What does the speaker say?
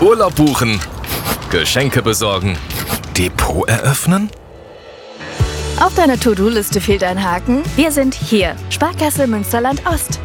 Urlaub buchen, Geschenke besorgen, Depot eröffnen? Auf deiner To-Do-Liste fehlt ein Haken? Wir sind hier. Sparkasse Münsterland Ost.